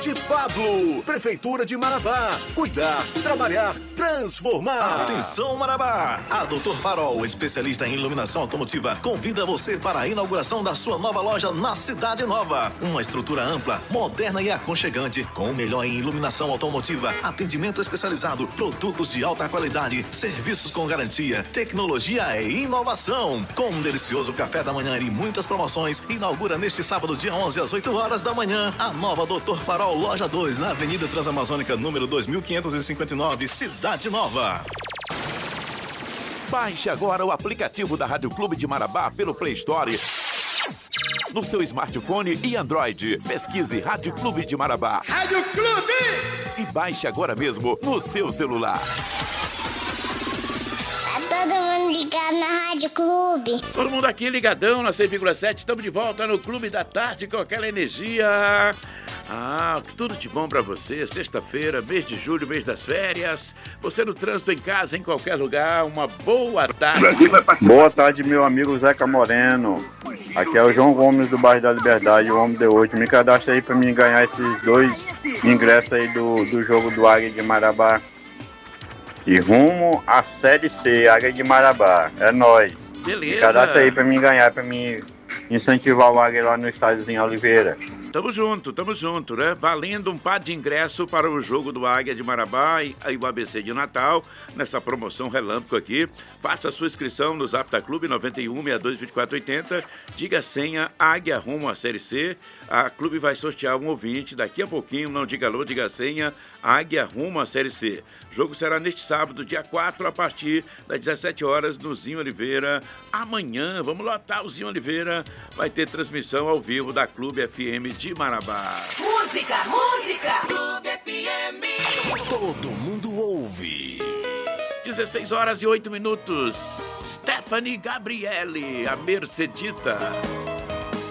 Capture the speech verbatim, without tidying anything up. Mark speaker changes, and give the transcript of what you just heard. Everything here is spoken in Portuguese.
Speaker 1: de Pablo. Prefeitura de Marabá. Cuidar, trabalhar, transformar.
Speaker 2: Atenção, Marabá! A doutor Farol, especialista em iluminação automotiva, convida você para a inauguração da sua nova loja na Cidade Nova. Uma estrutura ampla, moderna e aconchegante, com o melhor em iluminação automotiva, atendimento especializado, produtos de alta qualidade, serviços com garantia, tecnologia e inovação. Com um delicioso café da manhã e muitas promoções, inaugura neste sábado, dia onze, às oito horas da manhã, a nova doutor Farol Loja dois, na Avenida Transamazônica, número dois mil quinhentos e cinquenta e nove, Cidade Nova.
Speaker 3: Baixe agora o aplicativo da Rádio Clube de Marabá pelo Play Store, no seu smartphone e Android. Pesquise Rádio Clube de Marabá.
Speaker 4: Rádio Clube!
Speaker 3: E baixe agora mesmo no seu celular.
Speaker 5: Tá todo mundo ligado na Rádio Clube.
Speaker 6: Todo mundo aqui ligadão na cem vírgula sete. Estamos de volta no Clube da Tarde com aquela energia. Ah, tudo de bom pra você. Sexta-feira, mês de julho, mês das férias. Você no trânsito, em casa, em qualquer lugar. Uma boa tarde.
Speaker 7: Boa tarde, meu amigo Zeca Moreno. Aqui é o João Gomes do bairro da Liberdade, o homem de hoje. Me cadastra aí pra mim ganhar esses dois ingressos aí do, do jogo do Águia de Marabá. E rumo à Série C, Águia de Marabá. É nóis.
Speaker 6: Beleza.
Speaker 7: Me cadastra aí pra mim ganhar, pra mim incentivar o Águia lá no estádiozinho Oliveira.
Speaker 6: Tamo junto, tamo junto, né? Valendo um par de ingresso para o jogo do Águia de Marabá e, e o A B C de Natal, nessa promoção relâmpago aqui. Faça a sua inscrição no Zap da Clube nove um, seis dois, vinte e quatro, oitenta. Diga a senha Águia rumo à Série C. A Clube vai sortear um ouvinte daqui a pouquinho. Não diga alô, diga a senha Águia rumo à Série C. O jogo será neste sábado, dia quatro, a partir das dezessete horas, no Zinho Oliveira. Amanhã, vamos lotar o Zinho Oliveira. Vai ter transmissão ao vivo da Clube F M de Marabá.
Speaker 8: Música, música! Clube F M.
Speaker 1: Todo mundo ouve.
Speaker 6: dezesseis horas e oito minutos. Stephanie Gabriele, a Mercedita.